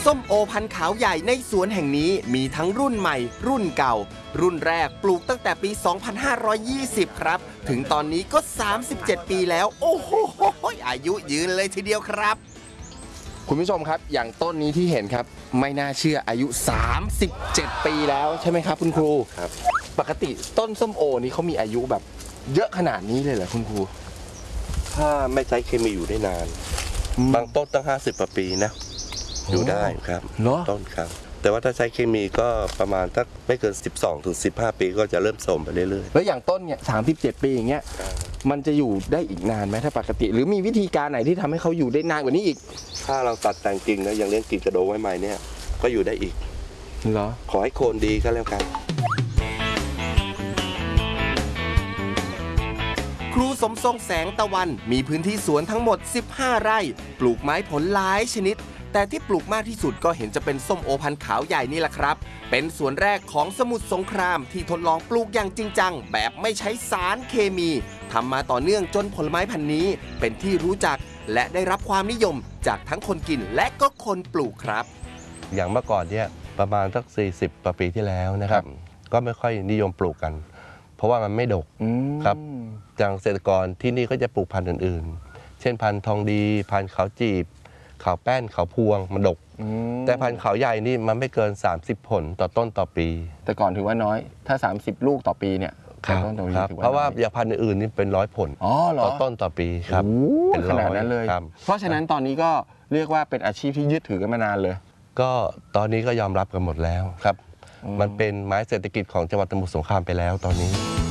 ส้มโอพันธุ์ขาวใหญ่ในสวนแห่งนี้มีทั้งรุ่นใหม่รุ่นเก่ารุ่นแรกปลูกตั้งแต่ปี 2520 ครับถึงตอนนี้ก็ 37 ปีแล้วโอ้โหอายุยืนเลยทีเดียวครับคุณผู้ชมครับอย่างต้นนี้ที่เห็นครับไม่น่าเชื่ออายุ 37 ปีแล้วใช่ไหมครับคุณครูครับปกติต้นส้มโอนี้เขามีอายุแบบเยอะขนาดนี้เลยเหรอคุณครูถ้าไม่ใช้เคมีอยู่ได้นานบางต้นตั้ง50 กว่าปีนะอยู่ได้ครับต้นครับแต่ว่าถ้าใช้เคมีก็ประมาณสักไม่เกิน 12-15 ปีก็จะเริ่มโทรมไปเรื่อยๆแล้วอย่างต้นเนี่ย37 ปีอย่างเงี้ยมันจะอยู่ได้อีกนานไหมถ้าปกติหรือมีวิธีการไหนที่ทำให้เขาอยู่ได้นานกว่านี้อีกถ้าเราตัดแต่งกิ่งนะยังเลี้ยงกิ่งกระโดงไว้ใหม่เนี่ยก็อยู่ได้อีกเหรอขอให้โคนดีก็แล้วกันครูสมทรงแสงตะวันมีพื้นที่สวนทั้งหมด15 ไร่ปลูกไม้ผลหลายชนิดแต่ที่ปลูกมากที่สุดก็เห็นจะเป็นส้มโอพันธุ์ขาวใหญ่นี่แหละครับเป็นสวนแรกของสมุทรสงครามที่ทดลองปลูกอย่างจริงจังแบบไม่ใช้สารเคมีทำมาต่อเนื่องจนผลไม้พันธุ์นี้เป็นที่รู้จักและได้รับความนิยมจากทั้งคนกินและก็คนปลูกครับอย่างเมื่อก่อนเนี่ยประมาณสัก40 กว่าปีที่แล้วนะครับก็ไม่ค่อยนิยมปลูกกันเพราะว่ามันไม่ดกครับอย่างเกษตรกรที่นี่ก็จะปลูกพันธุ์อื่นๆเช่นพันธุ์ทองดีพันธุ์ขาวจีบขาวแป้นขาวพวงมันดกแต่พันธุ์ขาวใหญ่นี่มันไม่เกิน30 ผลต่อต้นต่อปีแต่ก่อนถือว่าน้อยถ้า30 ลูกต่อปีเนี่ยต้นต่อปีเพราะว่าอย่างพันธุ์อื่นนี่เป็น100 ผลต่อต้นต่อปีครับเป็นขนาดนั้นเลยเพราะฉะนั้นตอนนี้ก็เรียกว่าเป็นอาชีพที่ยึดถือกันมานานเลยก็ตอนนี้ก็ยอมรับกันหมดแล้วครับมันเป็นไม้เศรษฐกิจของจังหวัดสมุทรสงครามไปแล้วตอนนี้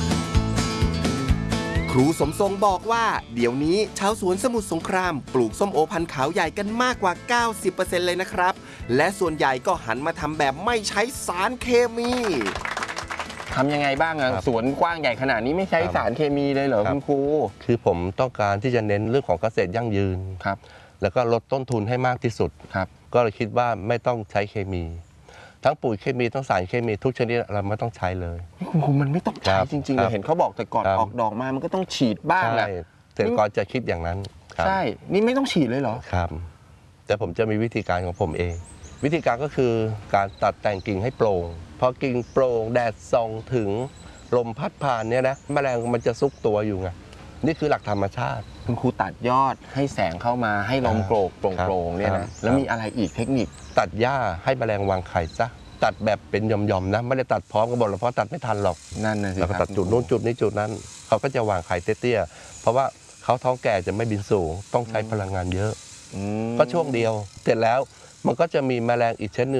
ครูสมทรงบอกว่าเดี๋ยวนี้ชาวสวนสมุทรสงครามปลูกส้มโอพันธุ์ขาวใหญ่กันมากกว่า 90% เลยนะครับและส่วนใหญ่ก็หันมาทำแบบไม่ใช้สารเคมีทำยังไงบ้างอะสวนกว้างใหญ่ขนาดนี้ไม่ใช้สารเคมีเลยเหรอคุณครูคือผมต้องการที่จะเน้นเรื่องของเกษตรยั่งยืนครับแล้วก็ลดต้นทุนให้มากที่สุดครับก็เลยคิดว่าไม่ต้องใช้เคมีทั้งปุ๋ยเคมีทั้งสารเคมีทุกชนิดเราไม่ต้องใช้เลยคุณครูมันไม่ต้องใช้จริงๆเลยเห็นเขาบอกแต่ก่อนออกดอกมามันก็ต้องฉีดบ้างแหละเกษตรกรจะคิดอย่างนั้นใช่นี่ไม่ต้องฉีดเลยเหรอครับแต่ผมจะมีวิธีการของผมเองวิธีการก็คือการตัดแต่งกิ่งให้โปร่งพอกิ่งโปร่งแดดส่องถึงลมพัดผ่านเนี่ยนะแมลงมันจะซุกตัวอยู่ไงนี่คือหลักธรรมชาติคุณครูตัดยอดให้แสงเข้ามาให้ลมโกรกโปร่งๆเนี่ยนะแล้วมีอะไรอีกเทคนิคตัดหญ้าให้แมลงวางไข่ซะตัดแบบเป็นหย่อมๆนะไม่ได้ตัดพร้อมกันหมดหรอกเพราะตัดไม่ทันหรอกนั่นนะสิเราก็ตัดจุดนู้นจุดนี้จุดนั้นเขาก็จะวางไข่เตี้ยๆเพราะว่าเขาท้องแก่จะไม่บินสูงต้องใช้พลังงานเยอะก็ช่วงเดียวเสร็จแล้วมันก็จะมีแมลงอีกชนิดนึง